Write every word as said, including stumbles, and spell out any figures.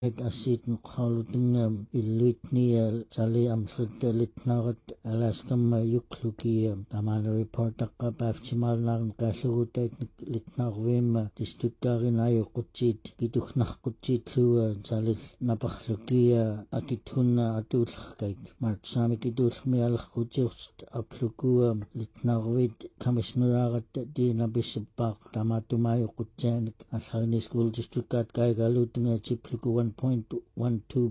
et asit mqalutingam illuitnia sali amsrita litnarat alaskamma yuklukia tamana reportaqqa paafchimalnaarn qallugutait litnaarvimma distriktaarinayu qutsit kitugnarqutsit-lua salil naparlukia akithunna atuullerkait martsami kituullmialerqutiurst aplukua litnaarvit commissionerarat tiinabissappaaq tamatumayu qutsianik allarni school districtaat kaigalutinga chipluku one point one two